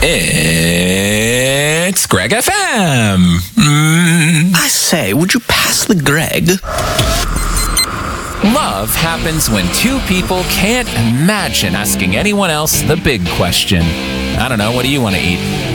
It's Greg FM. I say, would you pass the Greg? Love happens when two people can't imagine asking anyone else the big question. I don't know, what do you want to eat?